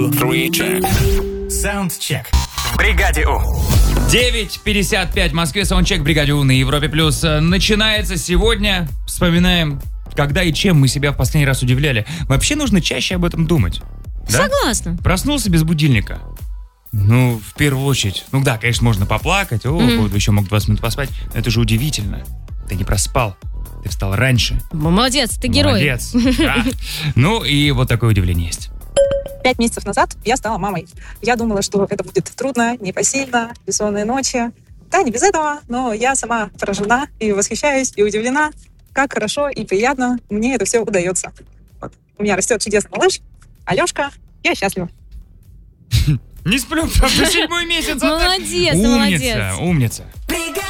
2, 3, check. Саундчек. В бригаде У. 9:55 в Москве, саундчек в бригаде У на Европе Плюс начинается сегодня. Вспоминаем, когда и чем мы себя в последний раз удивляли. Вообще нужно чаще об этом думать. Да? Согласна. Проснулся без будильника. Ну, в первую очередь. Ну да, конечно, можно поплакать. Еще мог 20 минут поспать. Но это же удивительно. Ты не проспал. Ты встал раньше. Молодец, ты герой. Молодец. Да. Ну и вот такое удивление есть. 5 месяцев назад я стала мамой. Я думала, что это будет трудно, непосильно, бессонные ночи. Да, не без этого, но я сама поражена и восхищаюсь, и удивлена, как хорошо и приятно мне это все удается. Вот. У меня растет чудесный малыш, Алешка, я счастлива. Не сплю, правда, 7-й месяц. Молодец, Умница, молодец. умница. Бригада!